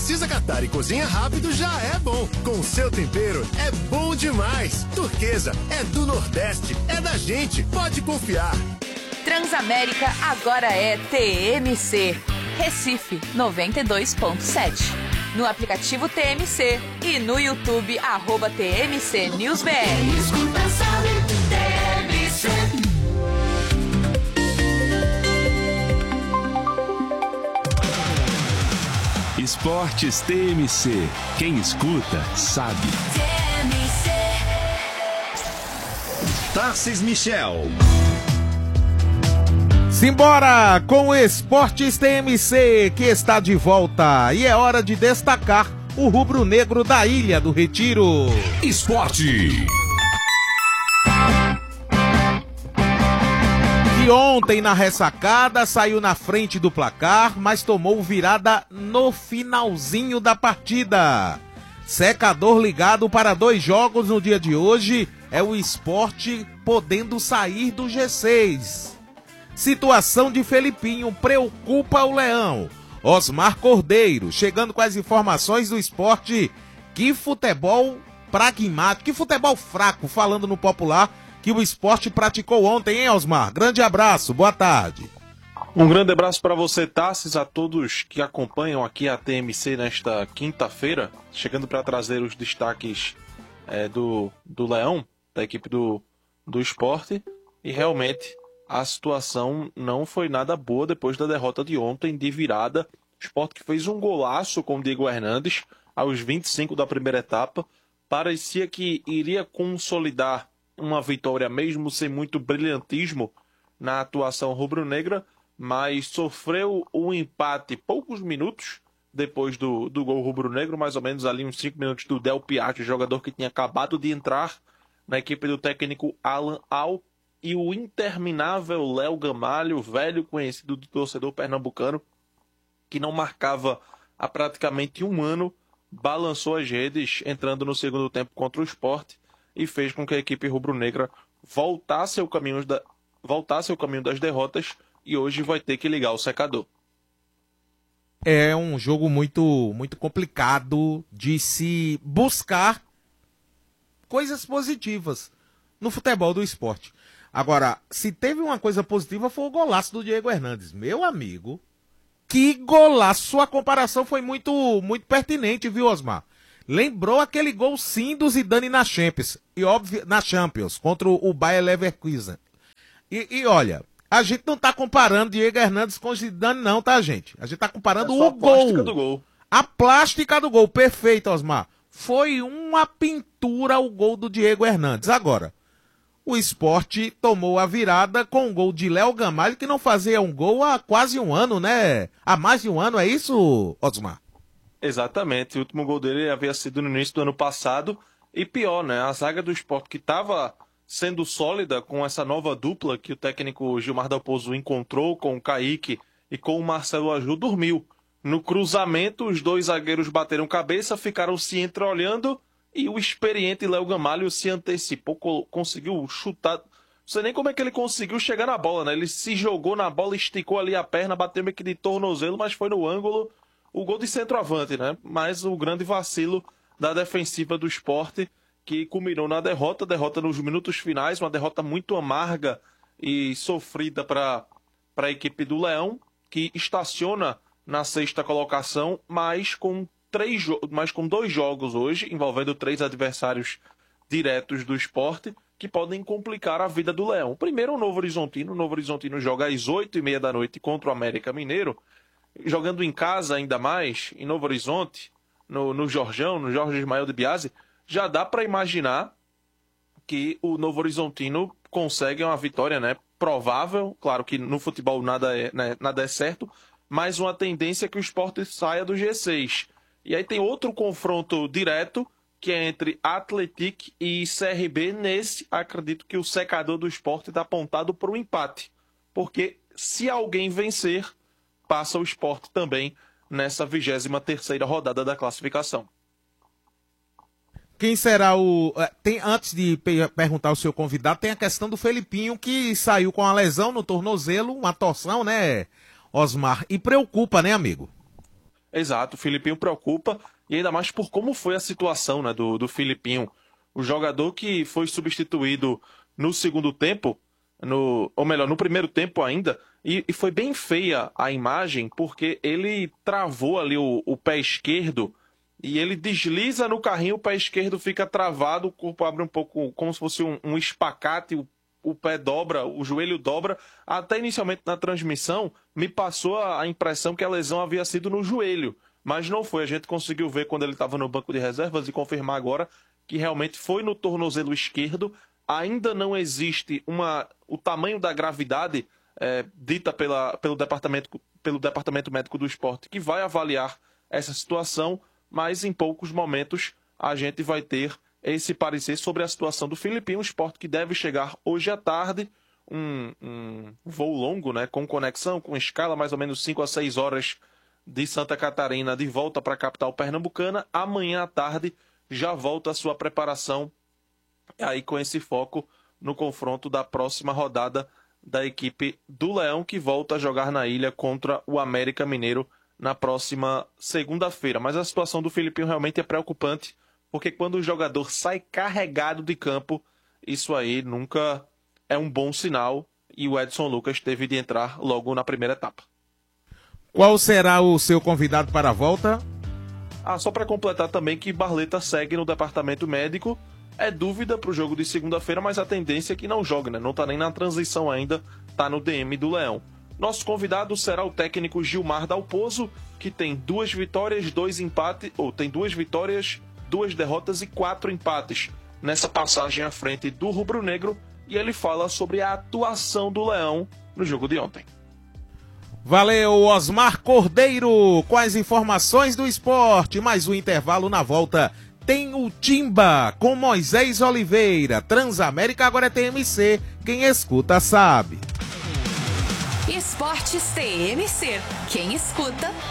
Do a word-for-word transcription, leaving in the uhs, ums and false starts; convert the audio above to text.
precisa catar e cozinha rápido já é bom. Com o seu tempero é bom demais. Turquesa é do Nordeste, é da gente, pode confiar. Transamérica agora é T M C. Recife noventa e dois ponto sete. No aplicativo T M C e no YouTube, arroba T M C News B R. Escuta, sabe, T M C. Esportes T M C. Quem escuta, sabe. T M C. Tarcis Michel. Simbora com o Esportes T M C, que está de volta. E é hora de destacar o rubro-negro da Ilha do Retiro. Esporte. Que ontem na ressacada saiu na frente do placar, mas tomou virada no finalzinho da partida. Secador ligado para dois jogos no dia de hoje, é o Sport podendo sair do G seis. Situação de Felipinho preocupa o Leão. Osmar Cordeiro, chegando com as informações do Sport. Que futebol pragmático, que futebol fraco, falando no popular, que o Sport praticou ontem, hein, Osmar? Grande abraço, boa tarde. Um grande abraço para você, Tarcis, a todos que acompanham aqui a T M C nesta quinta-feira, chegando para trazer os destaques é, do, do Leão, da equipe do, do Sport, e realmente a situação não foi nada boa depois da derrota de ontem, de virada. O Sport que fez um golaço com o Diego Hernandes aos vinte e cinco da primeira etapa. Parecia que iria consolidar uma vitória mesmo sem muito brilhantismo na atuação rubro-negra, mas sofreu um empate poucos minutos depois do, do gol rubro-negro, mais ou menos ali uns cinco minutos do Del Piatti, jogador que tinha acabado de entrar na equipe do técnico Alan Al. E o interminável Léo Gamalho, velho conhecido do torcedor pernambucano, que não marcava há praticamente um ano, balançou as redes, entrando no segundo tempo contra o Sport, e fez com que a equipe rubro-negra voltasse ao caminho, da... voltasse ao caminho das derrotas, e hoje vai ter que ligar o secador. É um jogo muito, muito complicado de se buscar coisas positivas no futebol do Sport. Agora, se teve uma coisa positiva, foi o golaço do Diego Hernandes. Meu amigo, que golaço! Sua comparação foi muito, muito pertinente, viu, Osmar? Lembrou aquele gol sim do Zidane na Champions, e óbvio, na Champions, contra o Bayer Leverkusen. E, e olha, a gente não tá comparando Diego Hernandes com o Zidane não, tá, gente? A gente tá comparando é só o a plástica gol. do gol. A plástica do gol, perfeito, Osmar. Foi uma pintura o gol do Diego Hernandes. Agora, o Sport tomou a virada com um gol de Léo Gamalho, que não fazia um gol há quase um ano, né? Há mais de um ano, é isso, Osmar? Exatamente. O último gol dele havia sido no início do ano passado. E pior, né? A zaga do Sport, que estava sendo sólida com essa nova dupla que o técnico Gilmar Dalpozo encontrou com o Kaique e com o Marcelo Aju, dormiu. No cruzamento, os dois zagueiros bateram cabeça, ficaram se entreolhando. E o experiente Léo Gamalho se antecipou, conseguiu chutar. Não sei nem como é que ele conseguiu chegar na bola, né? Ele se jogou na bola, esticou ali a perna, bateu meio que de tornozelo, mas foi no ângulo. O gol de centroavante, né? Mas o grande vacilo da defensiva do Sport, que culminou na derrota. Derrota nos minutos finais, uma derrota muito amarga e sofrida para a equipe do Leão, que estaciona na sexta colocação, mas com Três, mas com dois jogos hoje, envolvendo três adversários diretos do Sport, que podem complicar a vida do Leão. Primeiro, o Novo Horizontino. O Novo Horizontino joga às oito e meia da noite contra o América Mineiro, jogando em casa ainda mais, em Novo Horizonte, no, no Jorjão, no Jorge Ismael de Biase. Já dá para imaginar que o Novo Horizontino consegue uma vitória, né, provável. Claro que no futebol nada é, né, nada é certo, mas uma tendência é que o Sport saia do G seis. E aí tem outro confronto direto, que é entre Atlético e C R B. Nesse, acredito que o secador do Sport está apontado para o empate. Porque se alguém vencer, passa o Sport também nessa vigésima terceira rodada da classificação. Quem será o... Tem, antes de perguntar ao seu convidado, tem a questão do Felipinho, que saiu com uma lesão no tornozelo, uma torção, né, Osmar? E preocupa, né, amigo? Exato, o Filipinho preocupa, e ainda mais por como foi a situação, né, do, do Filipinho. O jogador que foi substituído no segundo tempo, no, ou melhor, no primeiro tempo ainda, e, e foi bem feia a imagem, porque ele travou ali o, o pé esquerdo, e ele desliza no carrinho, o pé esquerdo fica travado, o corpo abre um pouco, como se fosse um, um espacate, o, o pé dobra, o joelho dobra. Até inicialmente na transmissão, me passou a, a impressão que a lesão havia sido no joelho, mas não foi. A gente conseguiu ver quando ele estava no banco de reservas e confirmar agora que realmente foi no tornozelo esquerdo. Ainda não existe uma, o tamanho da gravidade é, dita pela, pelo, departamento, pelo Departamento Médico do Esporte, que vai avaliar essa situação, mas em poucos momentos a gente vai ter esse parecer sobre a situação do Filipinho, um esporte que deve chegar hoje à tarde, um, um voo longo, né, com conexão, com escala, mais ou menos cinco a seis horas de Santa Catarina, de volta para a capital pernambucana. Amanhã à tarde já volta a sua preparação, aí com esse foco no confronto da próxima rodada da equipe do Leão, que volta a jogar na ilha contra o América Mineiro na próxima segunda-feira. Mas a situação do Filipinho realmente é preocupante, porque quando o jogador sai carregado de campo, isso aí nunca é um bom sinal, e o Edson Lucas teve de entrar logo na primeira etapa. Qual será o seu convidado para a volta? Ah, só para completar também que Barleta segue no departamento médico. É dúvida para o jogo de segunda-feira, mas a tendência é que não jogue, né? Não está nem na transição ainda, está no D M do Leão. Nosso convidado será o técnico Gilmar Dalpozo, que tem duas vitórias, dois empates, ou tem duas vitórias, duas derrotas e quatro empates nessa passagem à frente do rubro-negro, e ele fala sobre a atuação do Leão no jogo de ontem. Valeu, Osmar Cordeiro, com as informações do esporte. Mais um intervalo. Na volta tem o Timba com Moisés Oliveira. Transamérica agora é T M C, quem escuta sabe. Esportes T M C. Quem escuta